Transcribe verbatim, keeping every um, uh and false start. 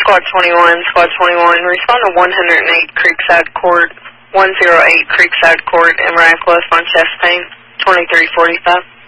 Squad twenty-one, Squad twenty-one, respond to one oh eight Creekside Court, one oh eight Creekside Court in Radcliffe on chest pain, twenty-three forty-five.